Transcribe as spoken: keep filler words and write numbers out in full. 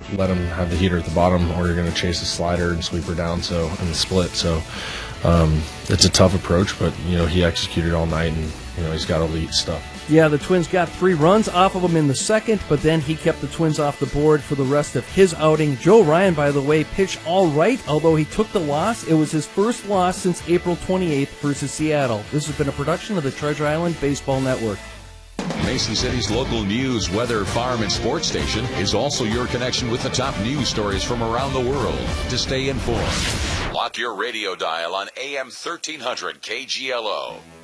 let him have the heater at the bottom, or you're going to chase a slider and sweep her down. So in the split, so um, it's a tough approach, but you know he executed all night, and you know he's got elite stuff. Yeah, the Twins got three runs off of him in the second, but then he kept the Twins off the board for the rest of his outing. Joe Ryan, by the way, pitched all right, although he took the loss. It was his first loss since April twenty-eighth versus Seattle. This has been a production of the Treasure Island Baseball Network. Mason City's local news, weather, farm, and sports station is also your connection with the top news stories from around the world. To stay informed, lock your radio dial on A M thirteen hundred K G L O.